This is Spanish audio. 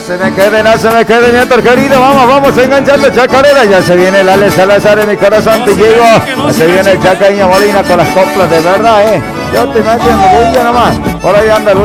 no se me quede, nieto querido. Vamos enganchando Chacarera. Ya se viene el Ale Salazar en mi corazón, te llego. Ya se viene el Chacaña Molina con las coplas de verdad, Yo te meto en bulla nomás. Por ahí anda Luis.